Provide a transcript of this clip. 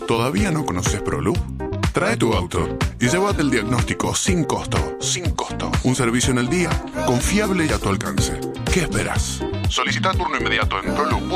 ¿Todavía no conoces ProLoop? Trae tu auto y llévate el diagnóstico sin costo. Sin costo. Un servicio en el día, confiable y a tu alcance. ¿Qué esperas? Solicita turno inmediato en proloop.com.ar.